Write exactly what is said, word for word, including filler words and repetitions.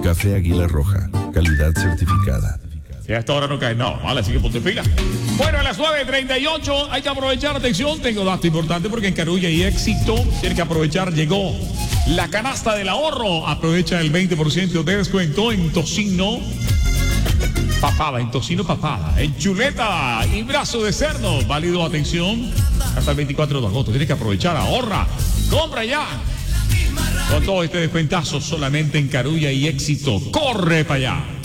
Café Águila Roja, calidad certificada. Si a esta hora no cae nada, vale, así que ponte pila. Bueno, a las nueve treinta y ocho hay que aprovechar, atención, tengo dato importante porque en Carulla y Éxito tiene que aprovechar, llegó la canasta del ahorro, aprovecha el veinte por ciento de descuento en tocino papada, en tocino papada, en chuleta y brazo de cerdo, válido, atención, hasta el veinticuatro de agosto, tienes que aprovechar, ahorra, compra ya. Con todo este descuentazo solamente en Carulla y Éxito, corre para allá.